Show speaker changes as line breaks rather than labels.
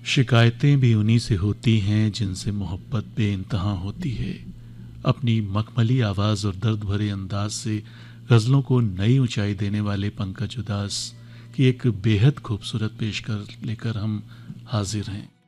शिकायतें भी उन्हीं से होती हैं जिनसे मोहब्बत बेइंतहा होती है। अपनी मखमली आवाज़ और दर्द भरे अंदाज से गज़लों को नई ऊंचाई देने वाले पंकज उदास की एक बेहद खूबसूरत पेशकश लेकर हम हाजिर हैं।